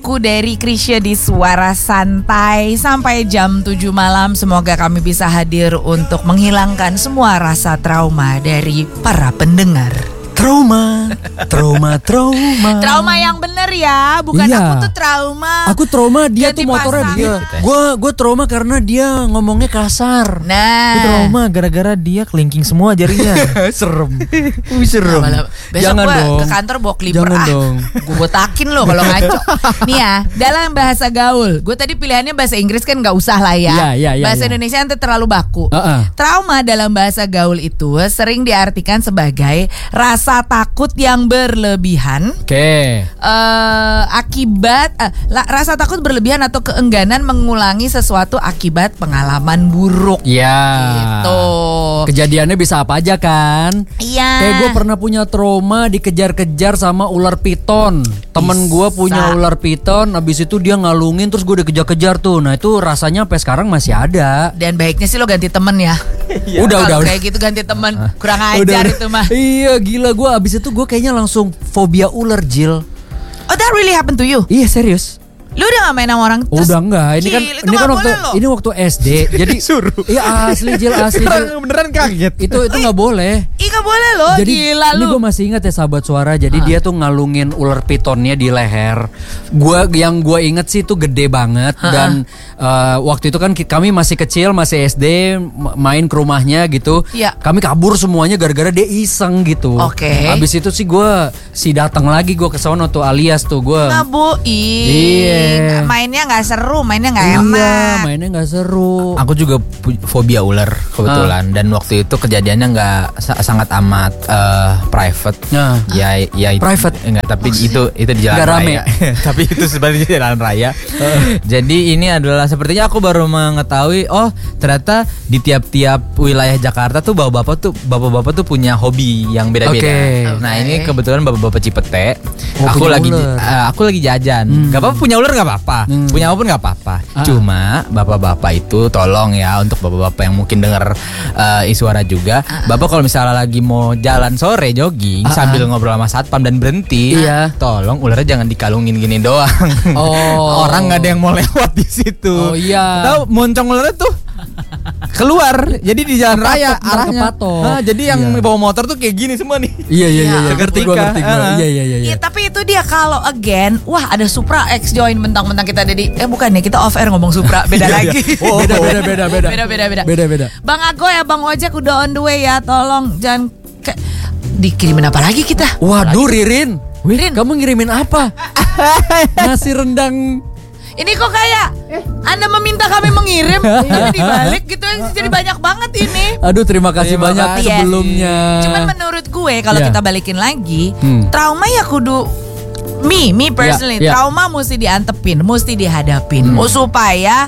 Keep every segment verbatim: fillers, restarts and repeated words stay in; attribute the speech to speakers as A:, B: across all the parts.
A: aku dari Krisya di Suara Santai. Sampai jam tujuh malam semoga kami bisa hadir untuk menghilangkan semua rasa trauma dari para pendengar.
B: Trauma, trauma, trauma.
A: Trauma yang bener ya, bukan
B: iya.
A: aku tuh trauma.
B: Aku trauma dia
A: Ganti
B: tuh motornya
A: pasang.
B: dia. Gue gue trauma karena dia ngomongnya kasar.
A: Nah,
C: Aku trauma gara-gara dia kelingking semua jarinya.
B: Serem. Wih serem.
A: Lama-lama. Besok
B: Jangan
A: gue
B: dong.
A: ke kantor bawa clipper.
B: Jangan
A: ah,
B: dong.
A: Gue botakin lo kalau ngaco. Nih ya, dalam bahasa gaul. Gue tadi pilihannya bahasa Inggris kan gak usah lah ya.
B: Iya, iya, iya,
A: bahasa
B: iya.
A: Indonesia nanti terlalu baku.
B: Uh-uh.
A: Trauma dalam bahasa gaul itu sering diartikan sebagai rasa takut yang berlebihan.
B: Oke. Okay.
A: Uh, akibat uh, la, rasa takut berlebihan atau keengganan mengulangi sesuatu akibat pengalaman buruk.
B: Iya.
A: Gitu.
B: Kejadiannya bisa apa aja kan?
A: Iya.
B: Kayak gue pernah punya trauma dikejar-kejar sama ular piton. Temen gue punya ular piton, abis itu dia ngalungin terus gue dikejar-kejar tuh. Nah itu rasanya sampai sekarang masih ada.
A: Dan baiknya sih lo ganti temen ya.
B: Udah, udah,
A: Kalau
B: udah.
A: kayak gitu ganti temen. Kurang ajar
B: Udah, udah.
A: itu mah.
B: Iya gila gue abis itu gue kayaknya langsung fobia ular, Jill.
A: Oh, that really happened to you?
B: Iya serius.
A: Lu udah gak main sama orang?
B: Oh, udah enggak. Ini kan
A: Gil, itu
B: ini kan
A: gak
B: waktu
A: boleh loh.
B: ini waktu S D. Jadi
C: Suruh.
B: Iya asli Jill asli. Jill.
C: Beneran kaget.
B: Itu itu nggak boleh.
A: Ih gak boleh loh.
B: Jadi
A: Gila
B: ini
A: lu.
B: gue masih ingat ya sahabat suara. Jadi dia tuh ngalungin ular pitonnya di leher. Gua yang gue inget sih itu gede banget. Dan uh, waktu itu kan ki- kami masih kecil, masih S D, m- main ke rumahnya gitu.
A: Iya.
B: Kami kabur semuanya gara-gara dia iseng gitu.
A: Oke.
B: Habis itu sih gue si datang lagi gue ke sono tuh alias tuh gue.
A: Ngabuin.
B: Iya.
A: Mainnya gak seru, mainnya gak
B: Iya,
A: enak.
B: mainnya nggak seru.
C: Aku juga pu- fobia ular kebetulan dan waktu itu kejadiannya nggak sa- sangat amat eh, private.
B: Nah.
C: Ya ya itu-
B: Private?
C: enggak tapi itu itu di jalan
B: Nggak rame?
C: raya. Tapi itu sebenarnya di jalan raya. Jadi ini adalah sepertinya aku baru mengetahui oh ternyata di tiap-tiap wilayah Jakarta tuh bapak-bapak tuh bapak-bapak tuh punya hobi yang beda-beda.
B: Oke.
C: Nah,
A: Oke.
C: ini kebetulan bapak-bapak Cipete.
B: Oh,
C: aku
B: punya
C: lagi
B: ular.
C: eh, aku lagi jajan. Gak apa-apa punya ular gak apa-apa.
B: Hmm.
C: Punya apa pun gak apa-apa.
B: Ah.
C: Cuma bapak-bapak itu tolong ya untuk bapak-bapak yang mungkin dengar uh, Iswara juga. Bapak kalau misalnya lagi mau jalan sore jogging
B: Ah,
C: sambil ngobrol sama satpam dan berhenti,
B: Iya.
C: tolong ularnya jangan dikalungin gini doang.
B: Oh.
C: Orang nggak ada yang mau lewat di situ.
B: Oh, iya.
C: Tahu moncong ularnya tuh keluar. Jadi di jalan
B: Kepatok,
C: raya
B: ntar
C: arahnya.
B: kepatok.
C: Nah, jadi yang
B: Iya.
C: bawa motor tuh kayak gini semua nih.
B: Iya iya iya.
A: Iya.
B: iya. Ngerti gue ngerti gue.
C: Ah.
B: Iya iya iya.
A: Iya, tapi itu dia kalau again, wah ada Supra X join mentang-mentang kita ada di eh bukan ya, kita off air ngomong Supra, beda lagi.
B: Oh, beda beda beda beda.
A: Beda beda beda.
B: Beda beda.
A: Bang Ago ya, Bang Ojek udah on the way ya, tolong jangan ke- dikirimin apa lagi kita?
B: Waduh Ririn. Wih,
A: Rin.
B: kamu ngirimin apa? Nasi rendang.
A: Ini kok kayak Anda meminta kami mengirim, jadi dibalik gitu, jadi banyak banget ini.
B: Aduh terima kasih
C: Terima
B: banyak
C: kasih.
B: sebelumnya.
A: Cuman menurut gue kalau
B: Iya.
A: kita balikin lagi,
B: Hmm.
A: trauma ya kudu me, me personally,
B: Iya, iya.
A: trauma mesti diantepin, mesti dihadapin,
B: Hmm.
A: oh, supaya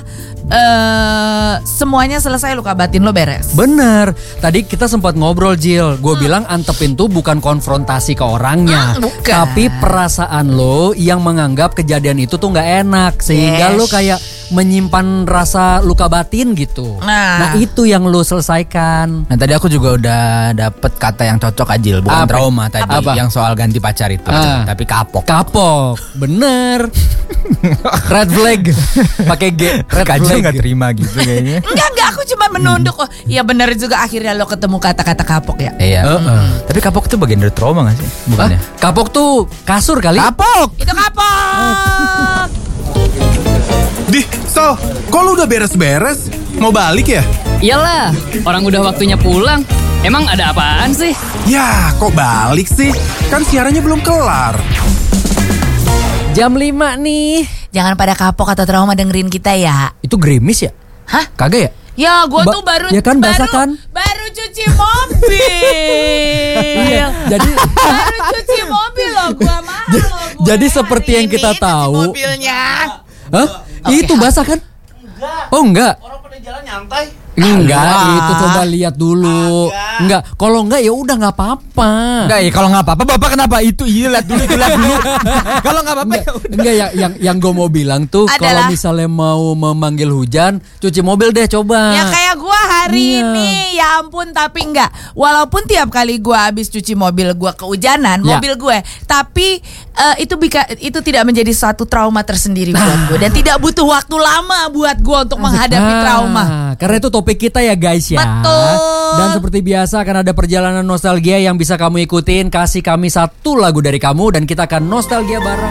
A: eh semuanya selesai, luka batin lo beres.
B: Bener. Tadi kita sempat ngobrol Jill. Gue bilang antepin tuh bukan konfrontasi ke orangnya,
A: Hmm, bukan.
B: tapi perasaan lo yang menganggap kejadian itu tuh nggak enak sehingga
A: Yes.
B: lo kayak menyimpan rasa luka batin gitu.
A: Nah.
B: itu yang lo selesaikan.
C: Nah tadi aku juga udah dapet kata yang cocok Ajil, bukan
B: Apa?
C: trauma tadi,
B: Apa?
C: yang soal ganti pacar itu,
B: Ah.
C: tapi kapok.
B: Kapok, bener. Red flag, pakai G. Red
C: Kajil
B: flag.
C: nggak terima gitu kayaknya.
A: Enggak, enggak, aku cuma menunduk. Oh, iya benar juga akhirnya lo ketemu kata-kata kapok ya.
C: Iya.
B: Heeh.
C: Tapi kapok itu bagian dari trauma gak sih?
B: Hah?
C: Bukannya?
B: Kapok tuh kasur kali.
C: Kapok.
A: Itu kapok.
D: Dih, Sal, kok lu udah beres-beres? Mau balik ya?
E: Iyalah, orang udah waktunya pulang. Emang ada apaan sih?
D: Ya, kok balik sih? Kan siarannya belum kelar.
B: Jam lima nih.
A: Jangan pada kapok atau trauma dengerin kita ya.
B: Itu gerimis ya?
A: Hah?
B: Kagak ya?
A: Ya, gue
B: Ba-
A: tuh baru
B: ya kan, basah
A: baru,
B: kan?
A: baru cuci mobil.
B: Iya, jadi
A: baru cuci mobil loh, gua mah. loh,
B: jadi
A: gue
B: seperti
A: hari
B: yang kita
A: ini
B: tahu.
A: cuci mobilnya.
B: Hah? Itu basah kan? Oh enggak.
D: Orang pada jalan nyantai.
B: Enggak,
C: Wah.
B: itu coba lihat dulu.
D: Agak.
B: Enggak, kalau enggak ya udah enggak apa-apa.
C: Enggak ya kalau nggak apa-apa bapak kenapa itu iya lihat dulu itu lihat dulu. Kalau nggak apa-apa
B: Enggak,
C: ya udah.
B: enggak yang yang yang gue mau bilang tuh kalau
A: Adalah-
B: misalnya mau memanggil hujan, cuci mobil deh coba.
A: Ya kayak gua hari
B: Iya.
A: ini, ya ampun, tapi enggak. Walaupun tiap kali gua habis cuci mobil gua kehujanan,
B: Ya.
A: mobil gue, tapi uh, itu bika, itu tidak menjadi suatu trauma tersendiri buat gue dan tidak butuh waktu lama buat gue untuk menghadapi
B: Ah,
A: trauma.
B: Karena itu topik kita ya guys ya.
A: Betul.
B: Dan seperti biasa akan ada perjalanan nostalgia yang bisa kamu ikutin. Kasih kami satu lagu dari kamu dan kita akan nostalgia bareng.